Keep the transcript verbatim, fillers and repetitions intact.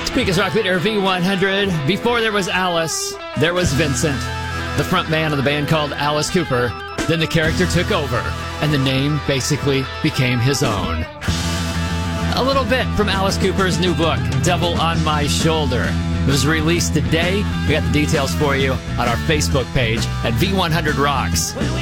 Speakers Rock Leader V one hundred. Before there was Alice, there was Vincent, the front man of the band called Alice Cooper. Then the character took over, and the name basically became his own. A little bit from Alice Cooper's new book, Devil on My Shoulder. It was released today. We got the details for you on our Facebook page at V one hundred Rocks.